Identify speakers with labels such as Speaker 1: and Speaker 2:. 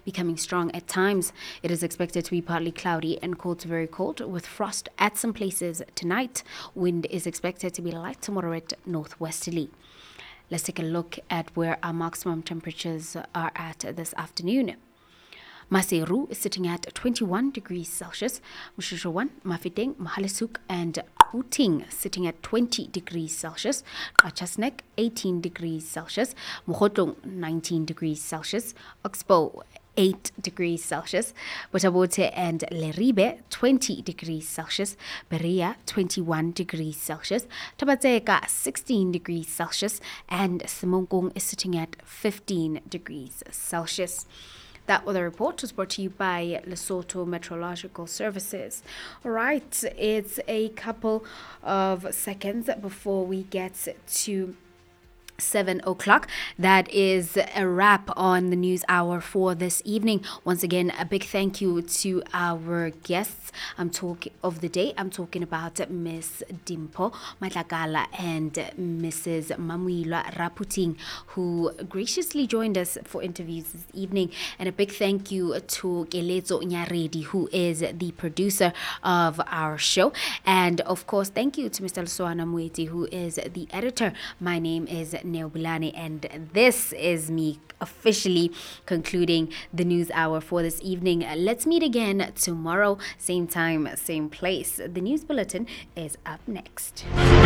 Speaker 1: becoming strong at times. It is expected to be partly cloudy and cold to very cold, with frost at some places tonight. Wind is expected to be light to moderate northwesterly. Let's take a look at where our maximum temperatures are at this afternoon. Maseru is sitting at 21 degrees Celsius. Mshushawan, Mafeteng, Mahalisuk, and Kuting sitting at 20 degrees Celsius. Kachasnek, 18 degrees Celsius. Mokotong, 19 degrees Celsius. Oxbow, 8 degrees Celsius. Botabote and Leribe, 20 degrees Celsius. Berea, 21 degrees Celsius. Tabateka, 16 degrees Celsius. And Simongkong is sitting at 15 degrees Celsius. That weather report was brought to you by Lesotho Meteorological Services. All right, it's a couple of seconds before we get to 7 o'clock. That is a wrap on the news hour for this evening. Once again, a big thank you to our guests. I'm talking about Miss Dimpo Matlakala and Mrs. Mamuila Raputing, who graciously joined us for interviews this evening. And a big thank you to Keletso Nyaredi, who is the producer of our show. And of course, thank you to Mr. Lusoana Mweti, who is the editor. My name is Neo Bulani, and this is me officially concluding the news hour for this evening. Let's meet again tomorrow, same time, same place. The news bulletin is up next.